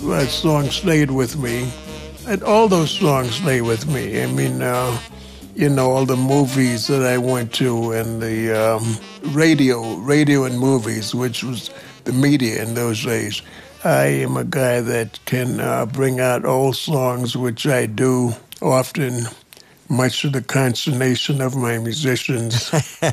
song stayed with me. And all those songs stay with me. I mean, all the movies that I went to and the radio and movies, which was the media in those days. I am a guy that can bring out old songs, which I do often, much to the consternation of my musicians.